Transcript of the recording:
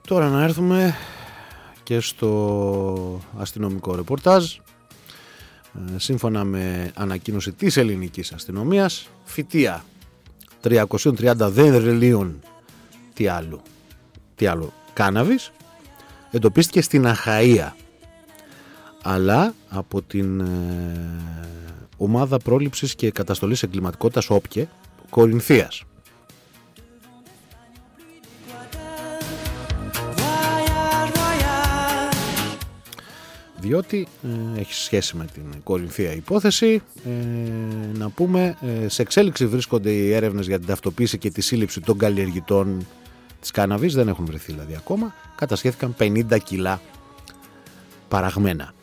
Τώρα να έρθουμε και στο αστυνομικό ρεπορτάζ. Σύμφωνα με ανακοίνωση της ελληνικής αστυνομίας, φυτεία 330 δεντρελίων τι άλλο κάναβης εντοπίστηκε στην Αχαΐα, αλλά από την ομάδα πρόληψης και καταστολής εγκληματικότητας ΟΠΚΕ Κορινθίας. Διότι έχει σχέση με την Κορινθία υπόθεση. Να πούμε, σε εξέλιξη βρίσκονται οι έρευνες για την ταυτοποίηση και τη σύλληψη των καλλιεργητών της κάναβης, δεν έχουν βρεθεί δηλαδή ακόμα. Κατασχέθηκαν 50 κιλά παραγμένα.